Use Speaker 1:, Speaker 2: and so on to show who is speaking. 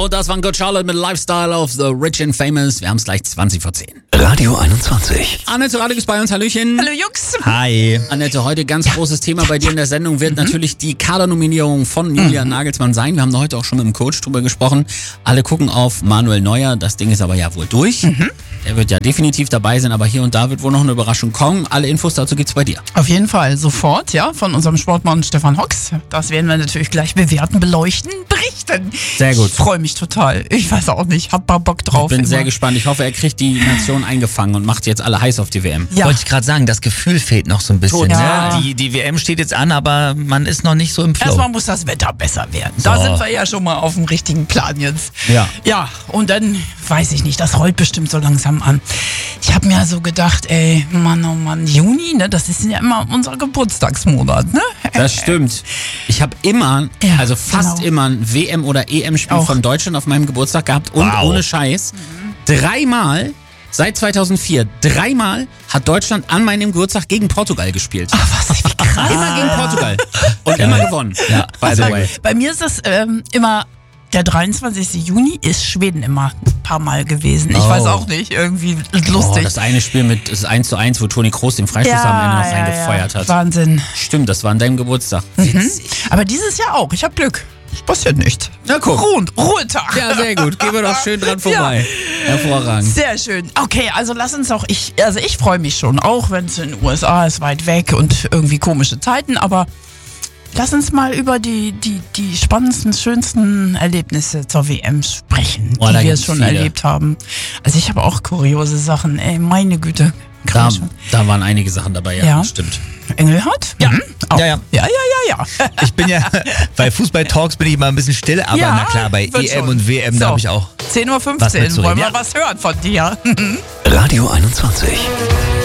Speaker 1: Und das war Good Charlotte mit Lifestyle of the Rich and Famous. Wir haben es gleich 20 vor 10.
Speaker 2: Radio 21.
Speaker 1: Annette Radig ist bei uns. Hallöchen.
Speaker 3: Hallo Jungs.
Speaker 2: Hi.
Speaker 1: Annette, heute ganz großes Thema bei dir in der Sendung wird natürlich die Kadernominierung von Julian Nagelsmann sein. Wir haben da heute auch schon mit dem Coach drüber gesprochen. Alle gucken auf Manuel Neuer. Das Ding ist aber ja wohl durch. Er wird ja definitiv dabei sein, aber hier und da wird wohl noch eine Überraschung kommen. Alle Infos dazu gibt's bei dir.
Speaker 3: Auf jeden Fall, sofort, ja, von unserem Sportmann Stefan Hocks. Das werden wir natürlich gleich bewerten, beleuchten, berichten.
Speaker 1: Sehr gut.
Speaker 3: Ich freue mich total. Ich weiß auch nicht, hab mal Bock drauf.
Speaker 1: Ich bin sehr gespannt. Ich hoffe, er kriegt die Nation eingefangen und macht jetzt alle heiß auf die WM.
Speaker 3: Ja.
Speaker 2: Wollte ich gerade sagen, das Gefühl fehlt noch so ein bisschen.
Speaker 3: Total.
Speaker 2: Ne? Die WM steht jetzt an, aber man ist noch nicht so im Flow.
Speaker 3: Erstmal muss das Wetter besser werden. Da
Speaker 2: So.
Speaker 3: sind wir ja schon mal auf dem richtigen Plan jetzt.
Speaker 1: Ja.
Speaker 3: Ja, und dann, weiß ich nicht, das rollt bestimmt so langsam an. Ich habe mir so gedacht, ey, Mann, oh Mann, Juni, ne, das ist ja immer unser Geburtstagsmonat, ne?
Speaker 1: Das stimmt. Ich habe immer,
Speaker 3: Ja,
Speaker 1: also fast
Speaker 3: genau.
Speaker 1: immer ein WM- oder EM-Spiel
Speaker 3: Auch.
Speaker 1: von Deutschland auf meinem Geburtstag gehabt. Und
Speaker 2: Wow.
Speaker 1: ohne Scheiß, dreimal, seit 2004, dreimal hat Deutschland an meinem Geburtstag gegen Portugal gespielt.
Speaker 3: Was, wie krass.
Speaker 1: Immer gegen Portugal. Und immer gewonnen. Ja, by the way.
Speaker 3: Bei mir ist das immer, der 23. Juni ist Schweden immer ein paar Mal gewesen. Ich weiß auch nicht, irgendwie
Speaker 1: Oh,
Speaker 3: lustig.
Speaker 1: das eine Spiel mit das 1:1, wo Toni Kroos den Freistoß am Ende noch reingefeuert hat.
Speaker 3: Wahnsinn.
Speaker 1: Stimmt, das war an deinem Geburtstag.
Speaker 3: Aber dieses Jahr auch. Ich habe Glück. Es passiert nicht.
Speaker 1: Na guck.
Speaker 3: Ruhetag.
Speaker 1: Ja, sehr gut. Gehen wir doch schön dran vorbei. Hervorragend.
Speaker 3: Sehr schön. Okay, also lass uns auch, ich freue mich schon, auch wenn es in den USA ist, weit weg und irgendwie komische Zeiten, aber lass uns mal über die spannendsten, schönsten Erlebnisse zur WM sprechen,
Speaker 1: Oh,
Speaker 3: die
Speaker 1: da
Speaker 3: wir
Speaker 1: gibt's
Speaker 3: schon
Speaker 1: viele.
Speaker 3: erlebt haben. Also ich habe auch kuriose Sachen, ey, meine Güte.
Speaker 1: Da waren einige Sachen dabei, ja,
Speaker 3: Ja.
Speaker 1: stimmt.
Speaker 3: Engelhardt? Ja. Auch.
Speaker 2: Ja.
Speaker 3: Ja.
Speaker 2: Ich bin ja, bei Fußball-Talks bin ich mal ein bisschen still, aber
Speaker 3: Ja,
Speaker 2: na klar, bei
Speaker 3: wird
Speaker 2: EM
Speaker 3: schon.
Speaker 2: und WM,
Speaker 3: So.
Speaker 2: da habe ich auch
Speaker 3: 10:15
Speaker 2: Was mitzureden,
Speaker 3: Wollen wir
Speaker 2: ja.
Speaker 3: was hören von dir?
Speaker 2: Radio 21.